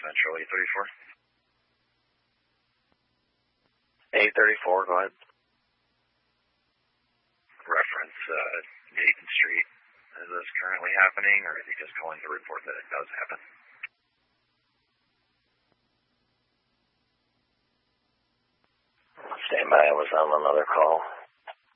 Central 834. 834, go ahead. Reference Dayton Street. Is this currently happening, or is he just calling to report that it does happen? Stand by, I was on another call.